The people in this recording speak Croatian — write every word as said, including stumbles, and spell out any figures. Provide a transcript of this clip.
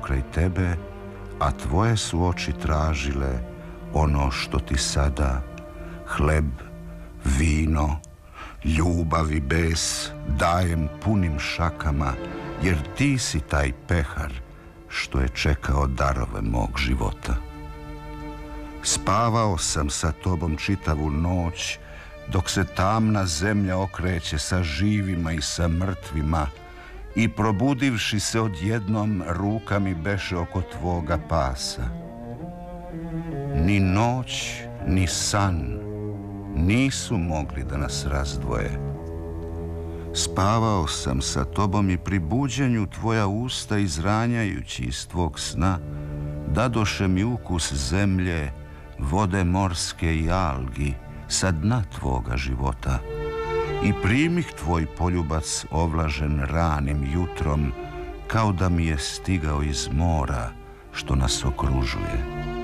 pokraj tebe, a tvoje su oči tražile ono što ti sada, hleb, vino, ljubav i bes, dajem punim šakama, jer ti si taj pehar što je čekao darove mog života. Spavao sam sa tobom čitavu noć, dok se tamna zemlja okreće sa živima i sa mrtvima, i probudivši se odjednom, ruka mi beše oko tvoga pasa. Ni noć, ni san nisu mogli da nas razdvoje. Spavao sam sa tobom i pri buđenju tvoja usta izranjajući iz tvog sna dadoše mi ukus zemlje, vode morske i algi sa dna tvoga života. I primih tvoj poljubac ovlažen ranim jutrom, kao da mi je stigao iz mora što nas okružuje.